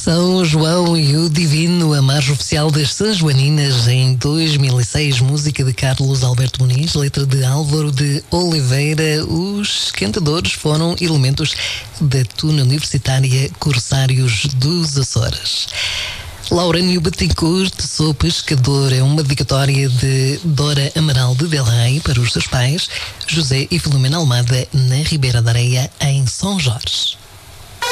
São João e o Divino, a marcha oficial das Sanjoaninas em 2006, música de Carlos Alberto Muniz, letra de Álvaro de Oliveira. Os cantadores foram elementos da tuna universitária Corsários dos Açores. Laurânio Bettencourt, sou pescador, é uma dedicatória de Dora Amaral de Del Rey para os seus pais, José e Filomena Almada, na Ribeira da Areia, em São Jorge.